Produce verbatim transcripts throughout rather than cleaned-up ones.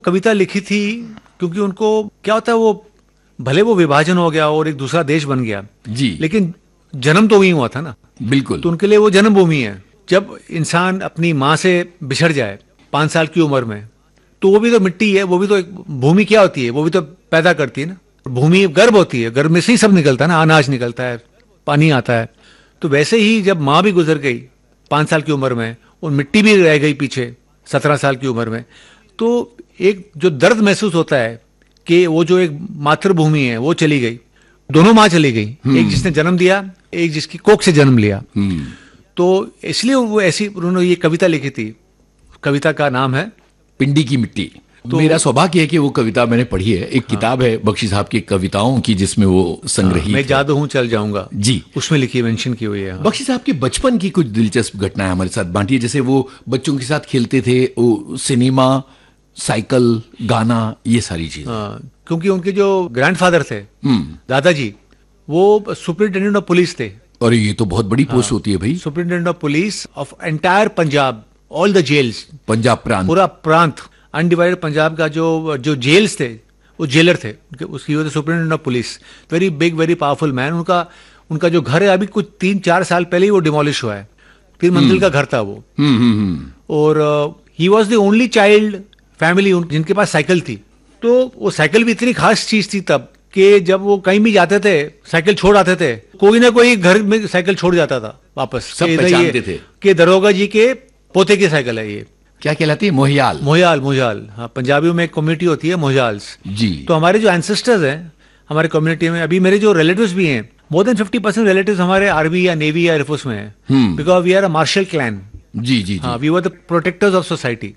कविता लिखी थी क्योंकि उनको क्या होता है, वो भले वो विभाजन हो गया और एक दूसरा देश बन गया जी, लेकिन जन्म तो वहीं हुआ था ना। बिल्कुल। तो उनके लिए वो जन्मभूमि है। जब इंसान अपनी माँ से बिछड़ जाए पांच साल की उम्र में, तो वो भी तो मिट्टी है, वो भी तो एक भूमि क्या होती है, वो भी तो पैदा करती है ना। भूमि गर्भ होती है, गर्भ में से ही सब निकलता है ना, अनाज निकलता है, पानी आता है। तो वैसे ही जब माँ भी गुजर गई पांच साल की उम्र में और मिट्टी भी रह गई पीछे सत्रह साल की उम्र में, तो एक जो दर्द महसूस होता है कि वो जो एक मातृभूमि है वो चली गई, दोनों माँ चली गई, एक जिसने जन्म दिया, एक जिसकी कोख से जन्म लिया। तो इसलिए वो ऐसी उन्होंने ये कविता लिखी थी। कविता का नाम है पिंडी की मिट्टी। तो मेरा सौभाग्य है कि वो कविता मैंने पढ़ी है। एक हाँ, किताब है बख्शी साहब की कविताओं की जिसमें वो संग्रहित हाँ, मैं जादू हूं चल जाऊंगा जी, उसमें लिखी मेंशन की हुई है। हाँ। बख्शी साहब के बचपन की कुछ दिलचस्प घटनाएं हमारे साथ बांटिए। जैसे वो बच्चों के साथ खेलते थे, वो सिनेमा, साइकिल, गाना, ये सारी चीजें। हाँ, क्योंकि उनके जो ग्रैंडफादर थे दादाजी, वो सुपरिटेंडेंट ऑफ पुलिस थे। और ये तो बहुत बड़ी पोस्ट हाँ, होती है भाई। Superintendent of police of entire Punjab, all the gels, Punjab प्रांत, पूरा प्रांत, अनडिवाइडेड पंजाब का जो जो जेल्स थे, वो जेलर थे, उसकी वजह से superintendent of police, very big very powerful man. उनका उनका जो घर है अभी कुछ तीन चार साल पहले ही वो डिमोलिश हुआ है, तीन मंजिल का घर था वो। हुँ, हुँ, हुँ. और he was the only child family जिनके पास साइकिल थी। तो वो साइकिल भी इतनी खास चीज थी तब कि जब वो कहीं भी जाते थे साइकिल छोड़ आते थे, कोई ना कोई घर में साइकिल छोड़ जाता था वापस, सब पहचानते थे कि दरोगा जी के पोते की साइकिल है ये। क्या कहलाती है? मोहियाल। मोहियाल, मोहियाल। हाँ, पंजाबियों में एक कम्युनिटी होती है मोहियाल्स जी। तो हमारे जो एंसेस्टर्स हैं हमारे कम्युनिटी में, अभी मेरे जो रिलेटिव्स भी हैं, more than fifty percent relatives हमारे आर्मी या नेवी या एयरफोर्स में हैं, because we are a martial clan. जी जी। हाँ, we were the protectors of society,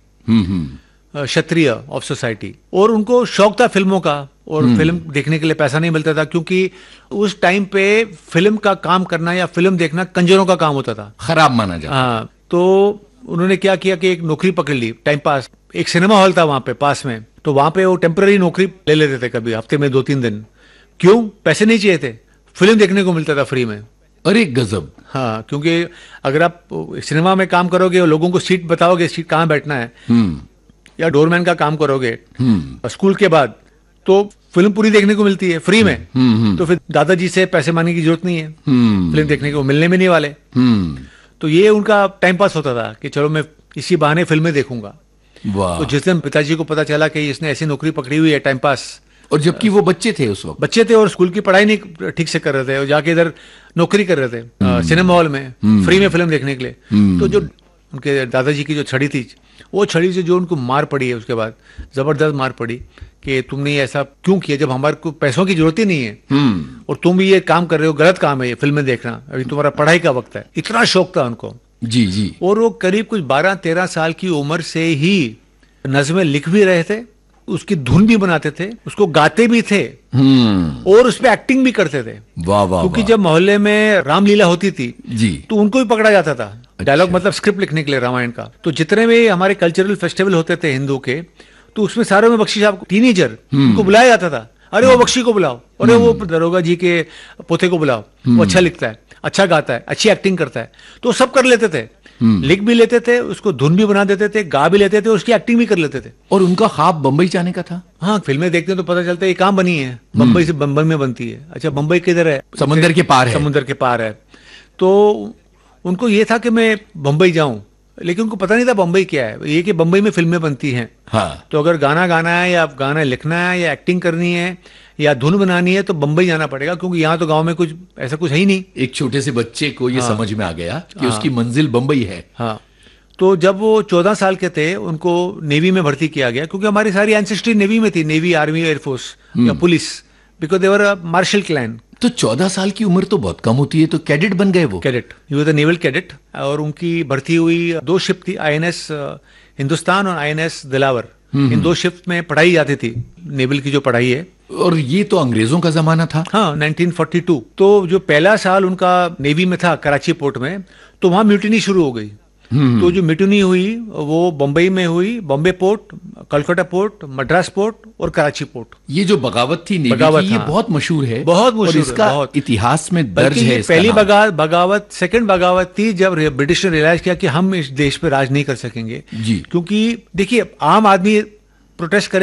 Kshatriya of society. और उनको शौक था फिल्मों का, और फिल्म देखने के लिए पैसा नहीं मिलता था क्योंकि उस टाइम पे फिल्म का काम करना या फिल्म देखना कंजरों का काम होता था, खराब माना जाता। हाँ, तो उन्होंने क्या किया कि एक नौकरी पकड़ ली टाइम पास। एक सिनेमा हॉल था वहां पे पास में, तो वहां पे वो टेम्पररी नौकरी ले लेते थे कभी हफ्ते में दो तीन दिन। क्यों? पैसे नहीं चाहिए थे, फिल्म देखने को मिलता था फ्री में। अरे गजब। हाँ, क्योंकि अगर आप सिनेमा में काम करोगे और लोगों को सीट बताओगे सीट कहाँ बैठना है, या डोरमैन का काम करोगे स्कूल के बाद, तो फिल्म पूरी देखने को मिलती है फ्री में। हुँ, हुँ. तो फिर दादाजी से पैसे मांगने की जरूरत नहीं है, फिल्म देखने को मिलने में नहीं वाले। तो ये उनका टाइम पास होता था कि चलो मैं इसी बहाने फिल्में देखूंगा। वाह। तो जिस दिन पिताजी को पता चला कि इसने ऐसी नौकरी पकड़ी हुई है टाइम पास, और जबकि वो बच्चे थे उस वक्त, बच्चे थे और स्कूल की पढ़ाई नहीं ठीक से कर रहे थे, और जाके इधर नौकरी कर रहे थे सिनेमा हॉल में फ्री में फिल्म देखने के लिए, तो जो उनके दादाजी की जो छड़ी थी, वो छड़ी से जो उनको मार पड़ी है उसके बाद, जबरदस्त मार पड़ी कि तुमने ऐसा क्यों किया जब हमारे को पैसों की जरूरत ही नहीं है, और तुम भी ये काम कर रहे हो, गलत काम है ये फिल्में देखना, अभी तुम्हारा पढ़ाई का वक्त है। इतना शौक था उनको। जी जी। और वो करीब कुछ बारह तेरह साल की उम्र से ही नज़्में लिख भी रहे थे, उसकी धुन भी बनाते थे, उसको गाते भी थे, और उस पे एक्टिंग भी करते थे। वाह वाह। क्योंकि जब मोहल्ले में रामलीला होती थी जी, तो उनको भी पकड़ा जाता था। अच्छा। डायलॉग मतलब स्क्रिप्ट लिखने के लिए रामायण का। तो जितने भी हमारे कल्चरल फेस्टिवल होते थे हिंदू के, तो उसमें सारे में बख्शी साहब टीनेजर उनको बुलाया जाता था। अरे वो बख्शी को बुलाओ, अरे वो दरोगा जी के पोते को बुलाओ, वो अच्छा लिखता है, अच्छा गाता है, अच्छी एक्टिंग करता है। तो सब कर लेते थे, लिख भी लेते थे, उसको धुन भी बना देते थे, गा भी लेते थे, उसकी एक्टिंग भी कर लेते थे। और उनका ख्वाब बंबई जाने का था। हाँ, फिल्में देखते हैं तो पता चलता है ये कहाँ बनी है, बंबई से बंबई में बनती है। अच्छा, बंबई किधर है? समुद्र के पार है। समुद्र के पार है। तो उनको ये था कि मैं बंबई जाऊं, लेकिन उनको पता नहीं था बंबई क्या है, ये कि बंबई में फिल्में बनती हैं। हाँ। तो अगर गाना गाना है या गाना लिखना है या एक्टिंग करनी है या धुन बनानी है तो बंबई जाना पड़ेगा, क्योंकि यहाँ तो गांव में कुछ ऐसा कुछ है ही नहीं। एक छोटे से बच्चे को ये हाँ। समझ में आ गया कि हाँ। उसकी मंजिल बंबई है। हाँ। तो जब वो चौदह साल के थे उनको नेवी में भर्ती किया गया, क्योंकि हमारी सारी एंसेस्ट्री नेवी में थी, नेवी, आर्मी, एयरफोर्स या police, because they were a martial clan. तो चौदह साल की उम्र तो बहुत कम होती है, तो कैडेट बन गए वो? Cadet, he was the naval cadet. और उनकी भर्ती हुई, दो शिप थी, आईएनएस हिंदुस्तान और आईएनएस दिलावर। इन दो शिप में पढ़ाई जाती थी, नेवल की जो पढ़ाई है। और ये तो अंग्रेजों का जमाना था। हाँ, नाइनटीन फोर्टी टू। तो जो पहला साल उनका नेवी में था कराची पोर्ट में, तो वहां म्यूटिनी शुरू हो गई। तो जो म्यूटिनी हुई वो बम्बई में हुई, Bombay port, Calcutta port, Madras port और कराची पोर्ट। ये जो बगावत थी नेवी बगावत, की, ये हाँ। बहुत मशहूर है, बहुत मशहूर, इसका बहुत। इतिहास में दर्ज है। पहली बगा, बगावत सेकंड बगावत थी जब ब्रिटिश ने रियलाइज किया कि हम इस देश पे राज नहीं कर सकेंगे जी। क्योंकि देखिए, आम आदमी प्रोटेस्ट